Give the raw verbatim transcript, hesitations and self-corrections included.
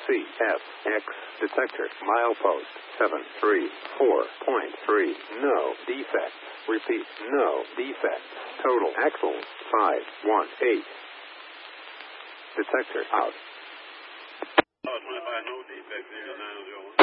C F X detector milepost seven three four point three. No defects. Repeat, no defects. Total axles five one eight. Detector out. Oh, twenty-five, no defects, nine oh one.